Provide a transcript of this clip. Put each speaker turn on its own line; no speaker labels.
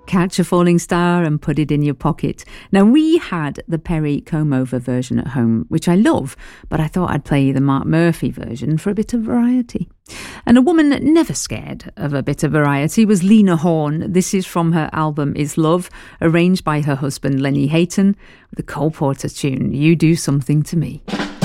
Catch a Falling Star and Put It in Your Pocket. Now, we had the Perry Combe-Over version at home, which I love, but I thought I'd play the Mark Murphy version for a bit of variety. And a woman never scared of a bit of variety was Lena Horne. This is from her album Is Love, arranged by her husband Lenny Hayton, with the Cole Porter tune, You Do Something to Me.